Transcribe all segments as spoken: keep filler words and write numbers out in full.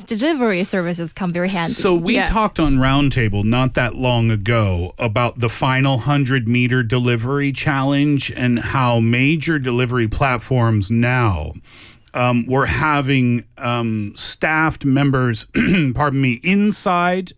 delivery services come very handy. So we Yeah. talked on Roundtable not that long ago about the final one hundred meter delivery challenge and how major delivery platforms now um, were having um, staffed members, pardon me, inside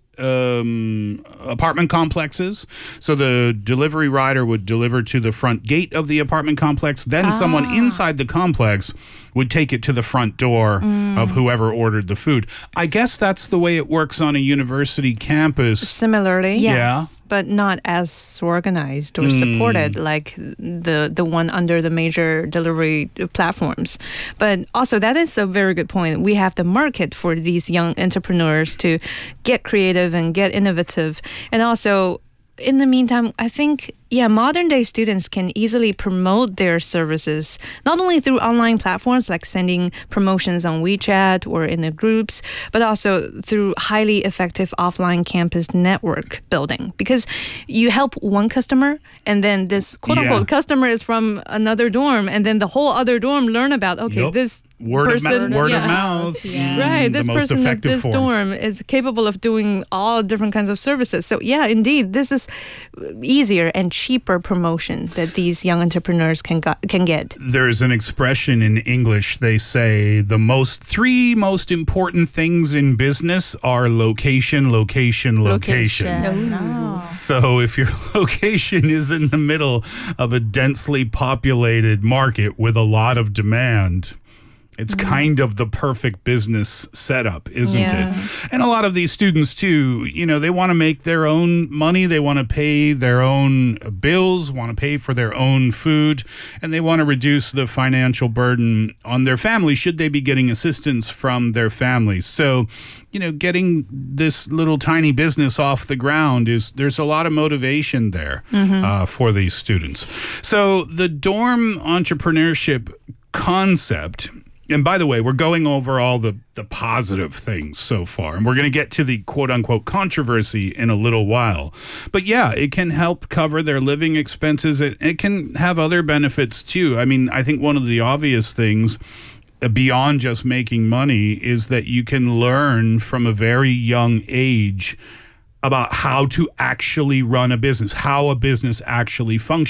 um, apartment complexes. So the delivery rider would deliver to the front gate of the apartment complex. Then Ah. someone inside the complex would take it to the front door Mm. of whoever ordered the food. I guess that's the way it works on a university campus. Similarly, Yes. but not as organized or supported like the the one under the major delivery platforms. But also, that is a very good point. We have the market for these young entrepreneurs to get creative and get innovative. And also, in the meantime, I think, yeah, modern day students can easily promote their services, not only through online platforms like sending promotions on WeChat or in the groups, but also through highly effective offline campus network building. Because you help one customer, and then this quote unquote Yeah. customer is from another dorm, and then the whole other dorm learn about, okay, Yup. this Word, person, of, mou- word yeah. of mouth. Yeah. Mm, Right, this the most person at effective this form. dorm is capable of doing all different kinds of services. So yeah, indeed, this is easier and cheaper promotion that these young entrepreneurs can got, can get. There's an expression in English. They say the most three most important things in business are location, location, location. Location. Oh. So if your location is in the middle of a densely populated market with a lot of demand, it's kind of the perfect business setup, isn't Yeah. it? And a lot of these students, too, you know, they want to make their own money. They want to pay their own bills, want to pay for their own food, and they want to reduce the financial burden on their family should they be getting assistance from their families. So, you know, getting this little tiny business off the ground is, there's a lot of motivation there uh, for these students. So the dorm entrepreneurship concept. And by the way, we're going over all the, the positive things so far, and we're going to get to the quote-unquote controversy in a little while. But yeah, it can help cover their living expenses. It, it can have other benefits too. I mean, I think one of the obvious things uh, beyond just making money is that you can learn from a very young age about how to actually run a business, how a business actually functions.